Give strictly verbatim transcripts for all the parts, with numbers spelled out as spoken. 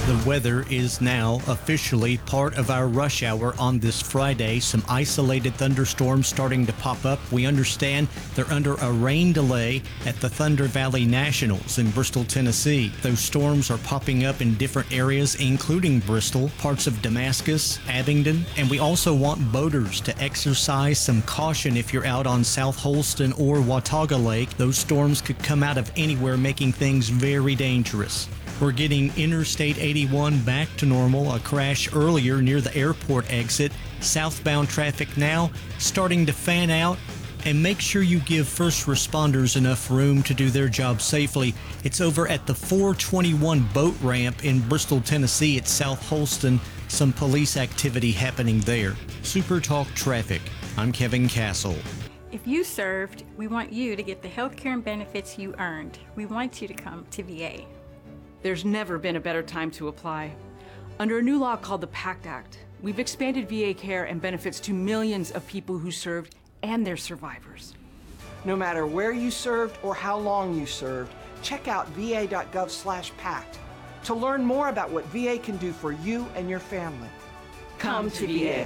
The weather is now officially part of our rush hour on this Friday. Some isolated thunderstorms starting to pop up. We understand they're under a rain delay at the Thunder Valley Nationals in Bristol, Tennessee. Those storms are popping up in different areas, including Bristol, parts of Damascus, Abingdon, and we also want boaters to exercise some caution if you're out on South Holston or Watauga Lake. Those storms could come out of anywhere, making things very dangerous. We're getting Interstate eighty-one back to normal. A crash earlier near the airport exit. Southbound traffic now starting to fan out. And make sure you give first responders enough room to do their job safely. It's over at the four twenty-one boat ramp in Bristol, Tennessee at South Holston. Some police activity happening there. Super Talk Traffic. I'm Kevin Castle. If you served, we want you to get the health care and benefits you earned. We want you to come to V A. There's never been a better time to apply. Under a new law called the PACT Act, we've expanded V A care and benefits to millions of people who served and their survivors. No matter where you served or how long you served, check out v a dot gov slash pact to learn more about what V A can do for you and your family. Come to V A.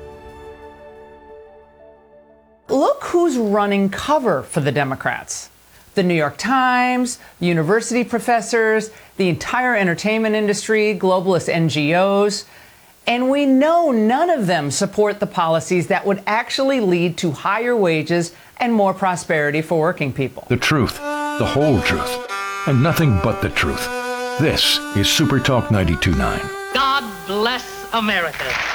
Look who's running cover for the Democrats. The New York Times, university professors, the entire entertainment industry, globalist N G Os. And we know none of them support the policies that would actually lead to higher wages and more prosperity for working people. The truth, the whole truth, and nothing but the truth. This is Super Talk ninety-two point nine. God bless America.